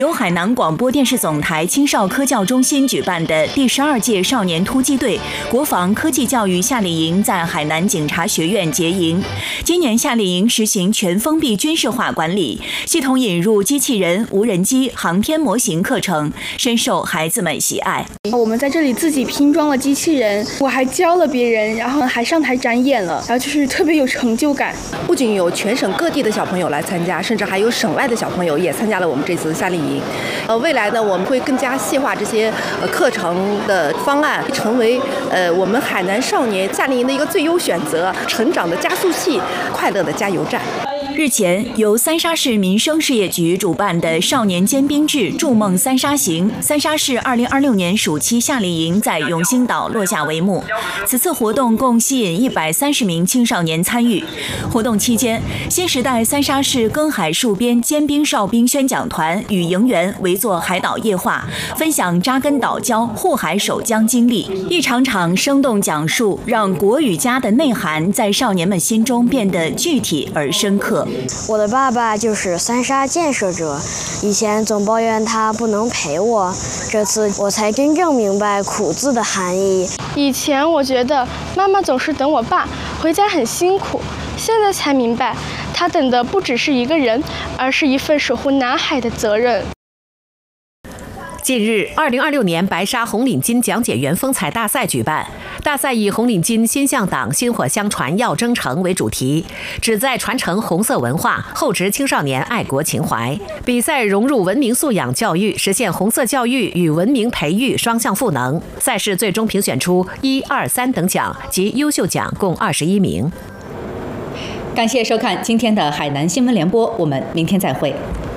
由海南广播电视总台青少科教中心举办的第12届少年突击队国防科技教育夏令营在海南警察学院结营。今年夏令营实行全封闭军事化管理，系统引入机器人、无人机、航天模型课程，深受孩子们喜爱。 我们在这里自己拼装了机器人，我还教了别人，然后还上台展演了，然后就是特别有成就感。 不仅有全省各地的小朋友来参加，甚至还有省外的小朋友也参加了我们这次夏令营。未来呢，我们会更加细化这些课程的方案，成为我们海南少年夏令营的一个最优选择，成长的加速器，快乐的加油站。 日前，由三沙市民生事业局主办的少年尖兵制筑梦三沙行三沙市2026年暑期夏令营在永兴岛落下帷幕。此次活动共吸引130名青少年参与。活动期间，新时代三沙市耕海戍边尖兵哨兵宣讲团与营员围坐海岛夜话，分享扎根岛礁、护海守疆经历。一场场生动讲述，让国与家的内涵在少年们心中变得具体而深刻。 我的爸爸就是三沙建设者，以前总抱怨他不能陪我，这次我才真正明白苦字的含义。 以前我觉得妈妈总是等我爸回家很辛苦，现在才明白，他等的不只是一个人，而是一份守护南海的责任。 近日，2026年白沙红领巾讲解员风采大赛举办。大赛以红领巾心向党、薪火相传耀征程为主题，旨在传承红色文化，厚植青少年爱国情怀。比赛融入文明素养教育，实现红色教育与文明培育双向赋能。赛事最终评选出1、2、3等奖及优秀奖共21名。 感谢收看今天的海南新闻联播，我们明天再会。